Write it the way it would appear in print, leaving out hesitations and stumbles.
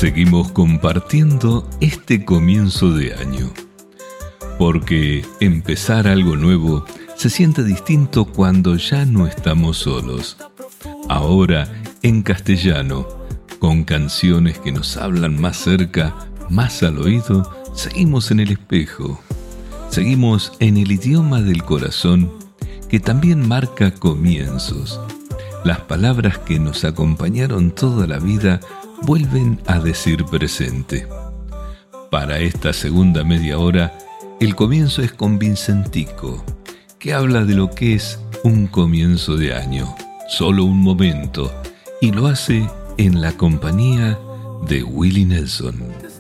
Seguimos compartiendo este comienzo de año, porque empezar algo nuevo se siente distinto cuando ya no estamos solos. Ahora en castellano, con canciones que nos hablan más cerca, más al oído, seguimos en el espejo. Seguimos en el idioma del corazón, que también marca comienzos. Las palabras que nos acompañaron toda la vida vuelven a decir presente. Para esta segunda media hora, el comienzo es con Vincentico, que habla de lo que es un comienzo de año, solo un momento, y lo hace en la compañía de Willie Nelson.